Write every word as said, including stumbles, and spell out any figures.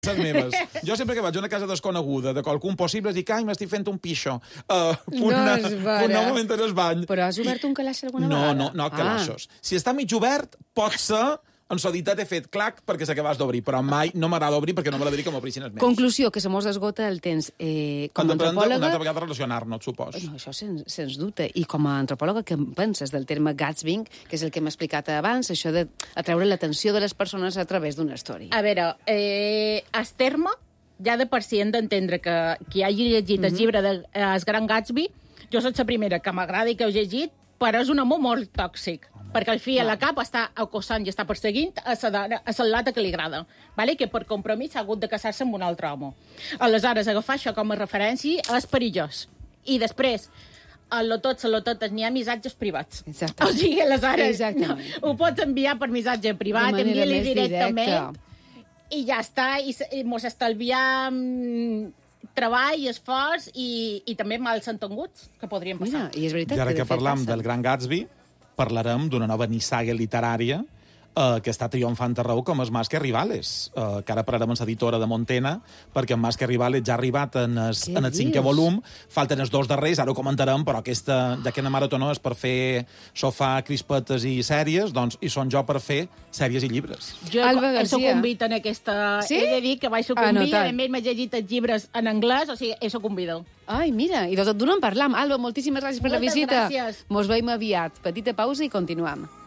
les meves. Jo sempre que vaig a una casa desconeguda de qualcun possible dic, ai, m'estic fent un pixo. Uh, punt, No no, és vera. punt nou moment en el bany. Però has obert un calaix alguna No, vegada? no, no, calaixos. Ah. Si està mig obert, pot ser en soditat he fet clac perquè sé que vas d'obrir, però mai no m'agrada obrir perquè no m'agradaria que m'obrissin els meus. Conclusió, que se mos esgota el temps. Eh, com Com a depèn antropòloga... d'una altra vegada relacionar-nos, supos. No, això sens, sens dubte. I com a antropòloga, què en penses del terme gatsbing, que és el que hem explicat abans, això de atreure l'atenció de les persones a través d'una història? A veure, eh, el terme, ja de per si hem d'entendre que qui hagi llegit mm -hmm. el llibre de eh, El Gran Gatsby, jo soc la primera que m'agrada i que heu llegit, però és un amor molt tòxic, perquè al fi a la cap està acosant i està perseguint a la lata que li agrada, vale? Que per compromís ha hagut de casar-se amb un altre home. Aleshores, agafar això com a referència és perillós. I després, a lo tot, a lo tot, n'hi ha missatges privats. Exacte. O sigui, aleshores, no, Exactament. ho pots enviar per missatge privat, De manera envia-li més directament, directa. i ja està, i, i mos estalviem treball, esforç i, i també mals entenguts que podrien passar. Mira, i és veritat I ara que, que de fet, parlam passa. del Gran Gatsby, parlarem d'una nova nissaga literària eh, que està triomfant arreu com és Más que Rivales, eh, que ara parlarem amb l'editora de Montena, perquè Más que Rivales ja ha arribat en el, Què en el cinquè dius? volum, falten els dos darrers, ara ho comentarem, però aquesta, d'aquesta marató és per fer sofà, crispetes i sèries, doncs hi són jo per fer sèries i llibres. Jo Alba he Garcia. sucumbit en aquesta... Sí? He de dir que vaig sucumbir, Anotat. a més m'he llegit els llibres en anglès, o sigui, he sucumbido. Ai, mira, i de tot d'una en parlam. Alba, moltíssimes gràcies per la Moltes visita. gràcies. Mos veiem aviat. Petita pausa i continuem.